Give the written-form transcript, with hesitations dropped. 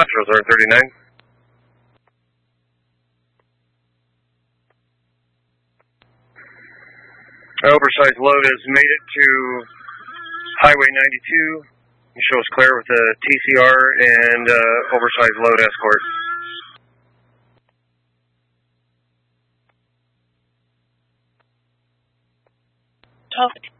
Metro 39. Oversized load has made it to Highway 92. You show us clear with the TCR and oversized load escort. Talk.